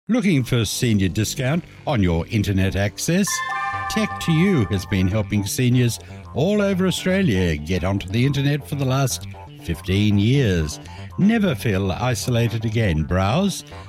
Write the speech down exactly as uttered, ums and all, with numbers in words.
Looking for senior discount on your internet access? Tech to You has been helping seniors all over Australia get onto the internet for the last fifteen years. Never feel isolated again. Browse,